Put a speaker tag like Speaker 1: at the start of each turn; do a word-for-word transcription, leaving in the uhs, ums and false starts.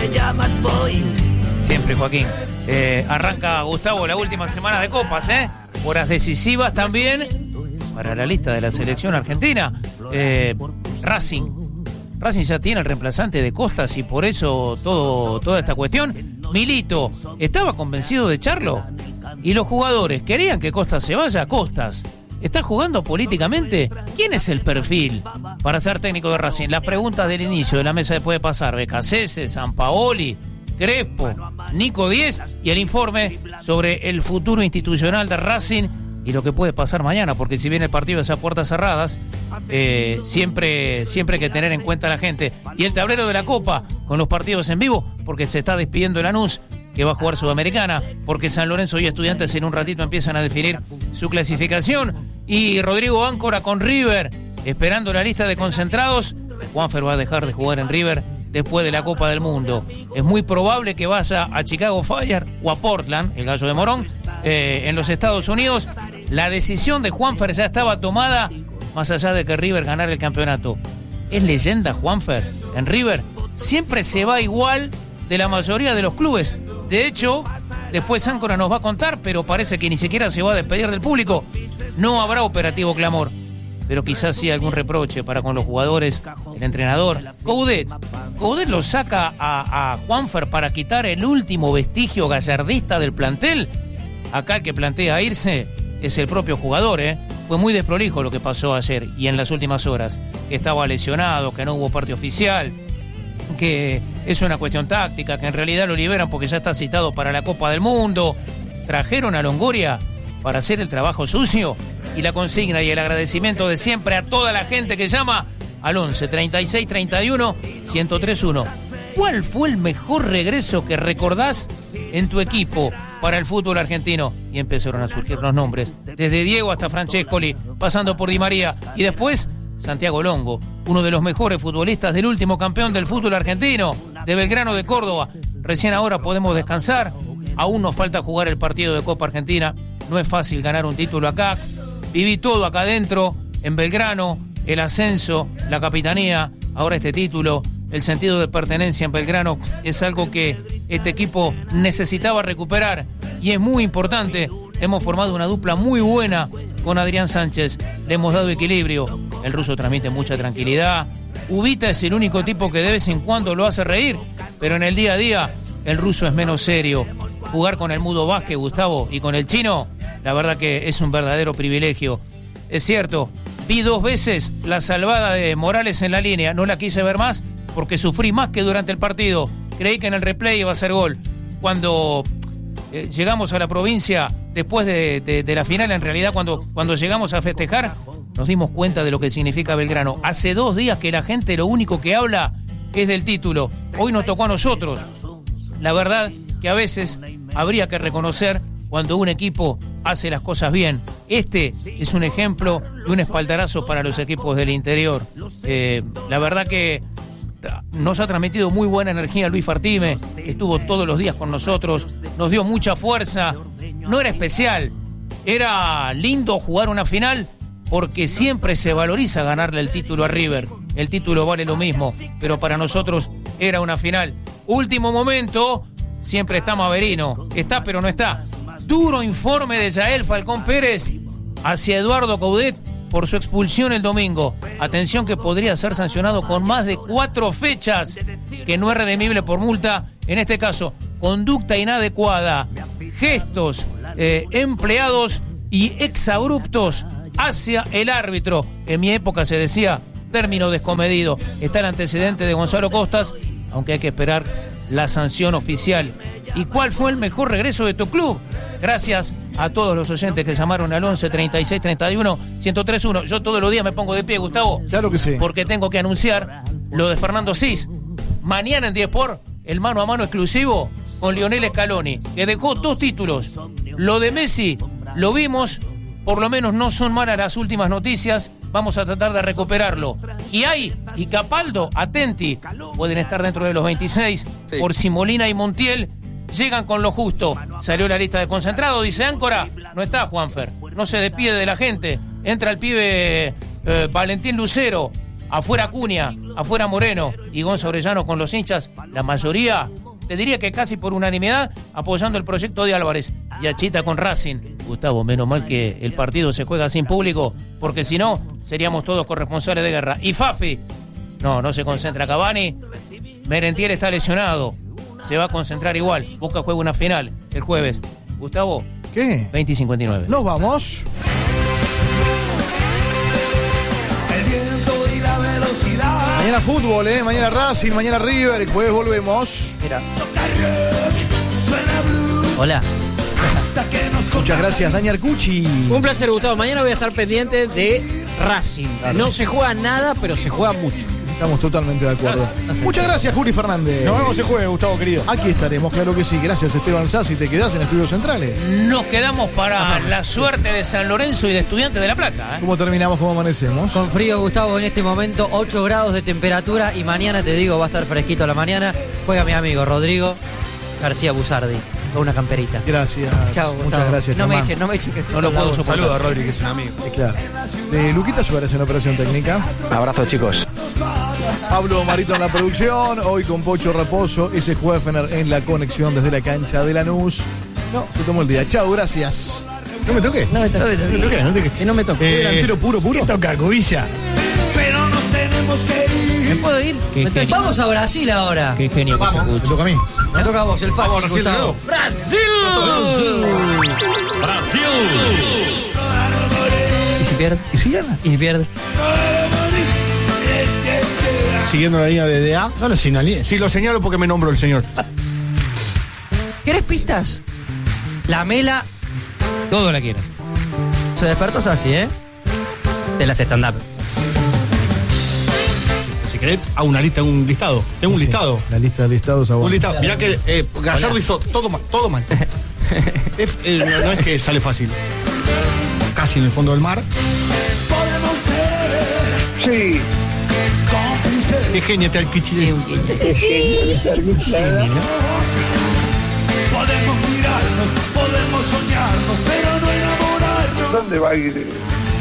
Speaker 1: me llamas voy.
Speaker 2: Siempre, Joaquín. Eh, arranca, Gustavo, la última semana de copas, ¿eh? Horas decisivas también para la lista de la selección argentina. Eh, Racing. Racing ya tiene el reemplazante de Costas y por eso todo, toda esta cuestión. Milito estaba convencido de echarlo y los jugadores querían que Costas se vaya. Costas está jugando políticamente. ¿Quién es el perfil para ser técnico de Racing? Las preguntas del inicio de la mesa después de pasar: Becasese, Sampaoli, Crespo, Nico Díez, y el informe sobre el futuro institucional de Racing y lo que puede pasar mañana, porque si bien el partido es a puertas cerradas, eh, siempre, siempre hay que tener en cuenta a la gente. Y el tablero de la Copa con los partidos en vivo, porque se está despidiendo el Lanús, que va a jugar Sudamericana, porque San Lorenzo y Estudiantes en un ratito empiezan a definir su clasificación. Y Rodrigo Áncora con River, esperando la lista de concentrados. Juanfer va a dejar de jugar en River después de la Copa del Mundo. Es muy probable que vaya a Chicago Fire o a Portland, el Gallo de Morón, eh, en los Estados Unidos. La decisión de Juanfer ya estaba tomada, más allá de que River ganara el campeonato. ¿Es leyenda Juanfer en River? Siempre se va igual de la mayoría de los clubes. De hecho, después Áncora nos va a contar, pero parece que ni siquiera se va a despedir del público. No habrá operativo clamor, pero quizás sí algún reproche para con los jugadores, el entrenador. Coudet, Coudet lo saca a, a Juanfer para quitar el último vestigio gallardista del plantel. Acá el que plantea irse es el propio jugador, ¿eh? Fue muy desprolijo lo que pasó ayer y en las últimas horas. Que estaba lesionado, que no hubo parte oficial, que es una cuestión táctica, que en realidad lo liberan porque ya está citado para la Copa del Mundo. Trajeron a Longoria para hacer el trabajo sucio. Y la consigna y el agradecimiento de siempre a toda la gente que llama al once, treinta y seis, treinta y uno, ciento tres uno. ¿Cuál fue el mejor regreso que recordás en tu equipo para el fútbol argentino? Y empezaron a surgir los nombres, desde Diego hasta Francescoli, pasando por Di María, y después Santiago Longo, uno de los mejores futbolistas del último campeón del fútbol argentino, de Belgrano de Córdoba. Recién ahora podemos descansar, aún nos falta jugar el partido de Copa Argentina, no es fácil ganar un título acá. Viví todo acá adentro, en Belgrano, el ascenso, la capitanía, ahora este título, el sentido de pertenencia en Belgrano es algo que este equipo necesitaba recuperar y es muy importante. Hemos formado una dupla muy buena con Adrián Sánchez, le hemos dado equilibrio, el ruso transmite mucha tranquilidad, Ubita es el único tipo que de vez en cuando lo hace reír, pero en el día a día el ruso es menos serio. Jugar con el Mudo Vázquez, Gustavo, y con el chino, la verdad que es un verdadero privilegio. Es cierto, vi dos veces la salvada de Morales en la línea, no la quise ver más porque sufrí más que durante el partido. Creí que en el replay iba a ser gol. Cuando eh, llegamos a la provincia, después de, de, de la final, en realidad cuando, cuando llegamos a festejar, nos dimos cuenta de lo que significa Belgrano. Hace dos días que la gente lo único que habla es del título. Hoy nos tocó a nosotros. La verdad que a veces habría que reconocer cuando un equipo hace las cosas bien. Este es un ejemplo de un espaldarazo para los equipos del interior. Eh, la verdad que nos ha transmitido muy buena energía Luis Fartime, estuvo todos los días con nosotros, nos dio mucha fuerza. No era especial, era lindo jugar una final porque siempre se valoriza ganarle el título a River. El título vale lo mismo, pero para nosotros era una final. Último momento, siempre está Maverino, está pero no está. Duro informe de Yael Falcón Pérez hacia Eduardo Coudet por su expulsión el domingo. Atención que podría ser sancionado con más de cuatro fechas, que no es redimible por multa. En este caso, conducta inadecuada, gestos eh, empleados y exabruptos hacia el árbitro. En mi época se decía término descomedido. Está el antecedente de Gonzalo Costas, aunque hay que esperar la sanción oficial. ¿Y cuál fue el mejor regreso de tu club? Gracias a todos los oyentes que llamaron al once, treinta y seis, treinta y uno, ciento tres uno. Yo todos los días me pongo de pie, Gustavo.
Speaker 3: Claro que sí.
Speaker 2: Porque tengo que anunciar lo de Fernando Cis. Mañana en diez por, el mano a mano exclusivo con Lionel Scaloni, que dejó dos títulos. Lo de Messi lo vimos, por lo menos no son malas las últimas noticias. Vamos a tratar de recuperarlo. Y hay, y Capaldo, atenti, pueden estar dentro de los veintiséis, sí. Por si Molina y Montiel llegan con lo justo. Salió la lista de concentrado, dice Áncora, no está Juanfer, no se despide de la gente. Entra el pibe eh, Valentín Lucero, afuera Acuña, afuera Moreno y Gonzalo Orellano con los hinchas, la mayoría, te diría que casi por unanimidad, apoyando el proyecto de Álvarez. Y Achita con Racing. Gustavo, menos mal que el partido se juega sin público, porque si no, seríamos todos corresponsales de guerra. Y Fafi, no, no se concentra Cavani. Merentiel está lesionado, se va a concentrar igual. Boca juega una final el jueves. Gustavo,
Speaker 1: ¿qué?
Speaker 2: veinte y cincuenta y nueve.
Speaker 1: Nos vamos.
Speaker 3: El viento y la velocidad.
Speaker 1: Mañana fútbol, ¿eh? Mañana Racing, mañana River. El jueves volvemos.
Speaker 2: Mira.
Speaker 3: Suena blues.
Speaker 4: Hola.
Speaker 1: Muchas gracias, Dani Arcucci.
Speaker 4: Un placer, Gustavo. Mañana voy a estar pendiente de Racing.
Speaker 1: Claro.
Speaker 4: No se juega nada, pero se juega mucho.
Speaker 1: Estamos totalmente de acuerdo.
Speaker 4: Gracias.
Speaker 1: Muchas gracias, Juli Fernández.
Speaker 5: Nos vemos el jueves, Gustavo, querido.
Speaker 1: Aquí estaremos, claro que sí. Gracias, Esteban Sassi. Te quedás en Estudios Centrales.
Speaker 2: Nos quedamos para la suerte de San Lorenzo y de Estudiantes de La Plata, ¿eh?
Speaker 1: ¿Cómo terminamos? ¿Cómo amanecemos?
Speaker 6: Con frío, Gustavo, en este momento, ocho grados de temperatura y mañana, te digo, va a estar fresquito a la mañana. Juega mi amigo Rodrigo García Busardi, con una camperita.
Speaker 1: Gracias.
Speaker 6: Chao,
Speaker 1: Muchas
Speaker 6: Gustavo.
Speaker 1: gracias,
Speaker 6: No me
Speaker 1: Germán.
Speaker 6: echen, no me echen, que
Speaker 2: No lo puedo soportar.
Speaker 5: Saludos a Rodri, que es un amigo.
Speaker 1: Eh, claro. De Luquita Suárez en operación técnica.
Speaker 7: Abrazo, chicos.
Speaker 1: Pablo Marito en la producción. Hoy con Pocho Raposo. Ese Juefener en la conexión desde la cancha de Lanús. No, se tomó el día. Chao, gracias. ¿No me toqué?
Speaker 6: No me toque.
Speaker 1: ¿No me toqué? ¿No te
Speaker 6: Que no me toque.
Speaker 1: ¿Qué delantero puro, puro?
Speaker 5: ¿Qué toca, Cubilla?
Speaker 3: Pero nos tenemos que ir.
Speaker 6: ¿Me puedo ir?
Speaker 4: Qué
Speaker 6: Me
Speaker 4: genio.
Speaker 6: Vamos a Brasil ahora.
Speaker 4: Qué genio que se
Speaker 1: Vamos, me
Speaker 4: escucha.
Speaker 1: toca a mí.
Speaker 6: Me toca a vos, el fácil,
Speaker 1: Vamos a Brasil de
Speaker 6: Gustavo.
Speaker 1: nuevo.
Speaker 6: ¿Y si pierde?
Speaker 1: ¿Y si gana?
Speaker 6: ¿Y si pierde?
Speaker 5: Siguiendo la línea de D A. No lo señalé. Sí, lo señalo porque me nombró el señor.
Speaker 6: ¿Querés pistas? La Mela
Speaker 2: Todo la quieren.
Speaker 6: se despertó así, ¿eh? De las stand-up.
Speaker 5: Si querés, hago una lista, un listado. Tengo un
Speaker 1: Sí,
Speaker 5: listado.
Speaker 1: La lista de listados.
Speaker 5: Un listado. Mirá que eh, Gallardo hizo todo mal. Todo mal. es, eh, no, no es que sale fácil. Casi en el fondo del mar.
Speaker 3: Podemos ser. Sí. Cómplices.
Speaker 5: Qué genio te alquichile.
Speaker 3: Podemos mirarnos, podemos soñarnos, pero no enamorarnos.
Speaker 8: ¿Dónde va a ir?